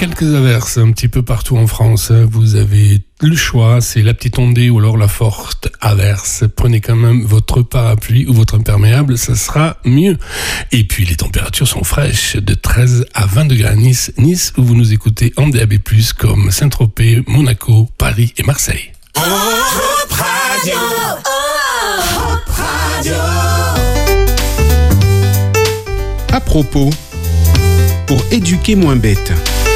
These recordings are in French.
quelques averses un petit peu partout en France. Vous avez le choix, c'est la petite ondée ou alors la forte averse. Prenez quand même votre parapluie ou votre imperméable, ça sera mieux. Et puis les températures sont fraîches, de 13 à 20 degrés à Nice. Nice, où vous nous écoutez en DAB+, comme Saint-Tropez, Monaco, Paris et Marseille. Hop Radio, Hop Radio. À propos, pour éduquer moins bête.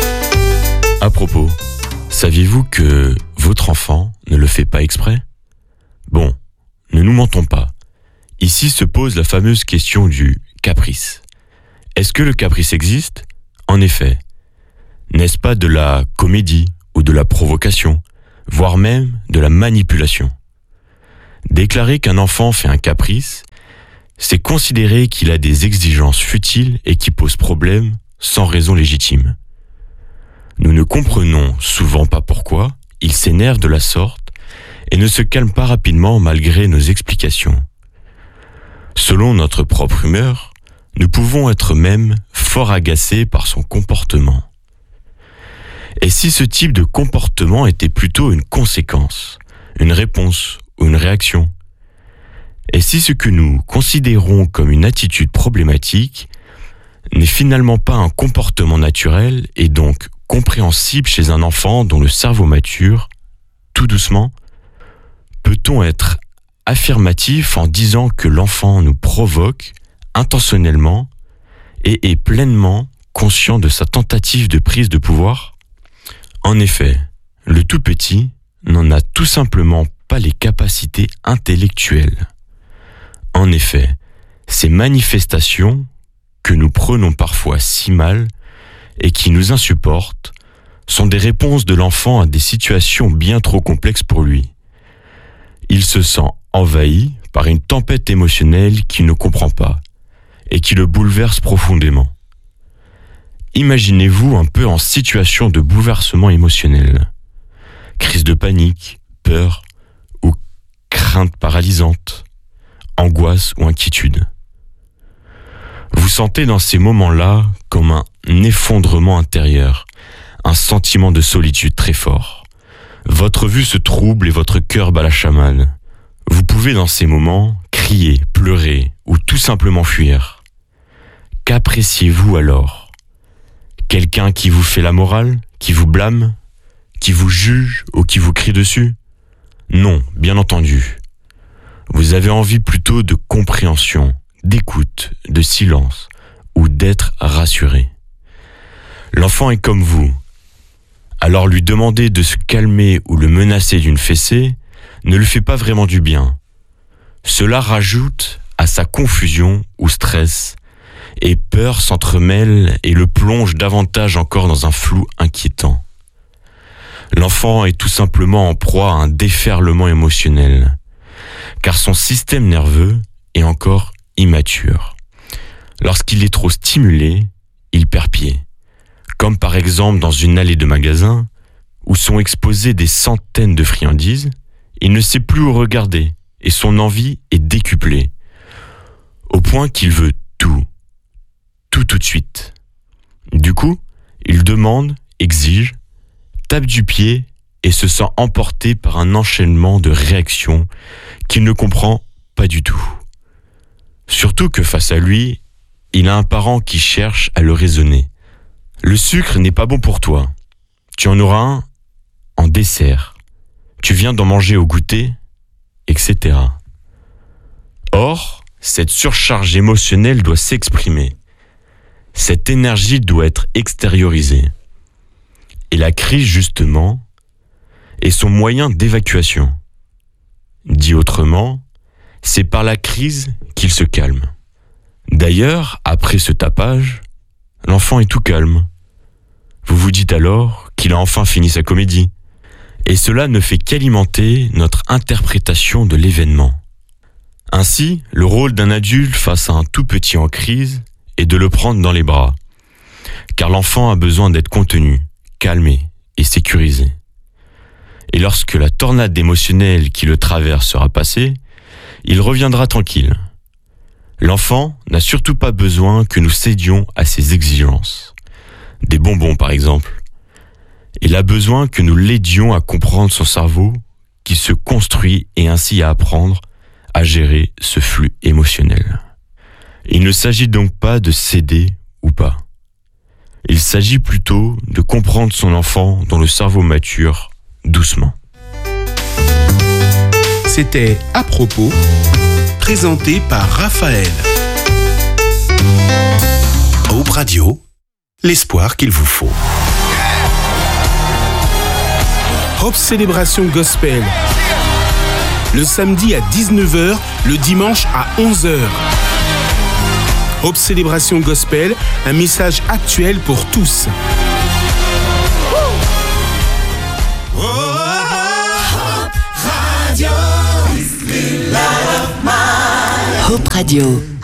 À propos, saviez-vous que votre enfant ne le fait pas exprès ? Bon, ne nous mentons pas. Ici se pose la fameuse question du caprice. Est-ce que le caprice existe ? En effet. N'est-ce pas de la comédie ou de la provocation, voire même de la manipulation ? Déclarer qu'un enfant fait un caprice, c'est considérer qu'il a des exigences futiles et qui posent problème sans raison légitime. Nous ne comprenons souvent pas pourquoi il s'énerve de la sorte et ne se calme pas rapidement malgré nos explications. Selon notre propre humeur, nous pouvons être même fort agacés par son comportement. Et si ce type de comportement était plutôt une conséquence, une réponse ou une réaction ? Et si ce que nous considérons comme une attitude problématique n'est finalement pas un comportement naturel et donc compréhensible chez un enfant dont le cerveau mature, tout doucement, peut-on être affirmatif en disant que l'enfant nous provoque intentionnellement et est pleinement conscient de sa tentative de prise de pouvoir ? En effet, le tout petit n'en a tout simplement pas les capacités intellectuelles. En effet, ces manifestations que nous prenons parfois si mal et qui nous insupportent sont des réponses de l'enfant à des situations bien trop complexes pour lui. Il se sent envahi par une tempête émotionnelle qu'il ne comprend pas et qui le bouleverse profondément. Imaginez-vous un peu en situation de bouleversement émotionnel. Crise de panique, peur ou crainte paralysante, angoisse ou inquiétude. Vous sentez dans ces moments-là comme un effondrement intérieur, un sentiment de solitude très fort. Votre vue se trouble et votre cœur bat la chamade. Vous pouvez dans ces moments crier, pleurer ou tout simplement fuir. Qu'appréciez-vous alors ? Quelqu'un qui vous fait la morale, qui vous blâme, qui vous juge ou qui vous crie dessus ? Non, bien entendu. Vous avez envie plutôt de compréhension, d'écoute, de silence ou d'être rassuré. L'enfant est comme vous. Alors lui demander de se calmer ou le menacer d'une fessée ne lui fait pas vraiment du bien. Cela rajoute à sa confusion ou stress et peur s'entremêle et le plonge davantage encore dans un flou inquiétant. L'enfant est tout simplement en proie à un déferlement émotionnel, car son système nerveux est encore immature. Lorsqu'il est trop stimulé, il perd pied, comme par exemple dans une allée de magasin où sont exposées des centaines de friandises, il ne sait plus où regarder et son envie est décuplée, au point qu'il veut tout de suite. Du coup, il demande, exige, tape du pied et se sent emporté par un enchaînement de réactions qu'il ne comprend pas du tout. Surtout que face à lui, il a un parent qui cherche à le raisonner. Le sucre n'est pas bon pour toi. Tu en auras un en dessert. Tu viens d'en manger au goûter, etc. Or, cette surcharge émotionnelle doit s'exprimer. Cette énergie doit être extériorisée. Et la crise, justement, est son moyen d'évacuation. Dit autrement, c'est par la crise qu'il se calme. D'ailleurs, après ce tapage, l'enfant est tout calme. Vous vous dites alors qu'il a enfin fini sa comédie. Et cela ne fait qu'alimenter notre interprétation de l'événement. Ainsi, le rôle d'un adulte face à un tout petit en crise est de le prendre dans les bras. Car l'enfant a besoin d'être contenu, calmé et sécurisé. Et lorsque la tornade émotionnelle qui le traverse sera passée, il reviendra tranquille. L'enfant n'a surtout pas besoin que nous cédions à ses exigences. Des bonbons par exemple, Il a besoin que nous l'aidions à comprendre son cerveau qui se construit et ainsi à apprendre à gérer ce flux émotionnel. Il ne s'agit donc pas de céder ou pas. Il s'agit plutôt de comprendre son enfant dont le cerveau mature doucement. C'était À propos, présenté par Raphaël. Hope Radio, l'espoir qu'il vous faut. Hope Célébration Gospel. Le samedi à 19h, le dimanche à 11h. Hope Célébration Gospel, un message actuel pour tous. Hope Radio.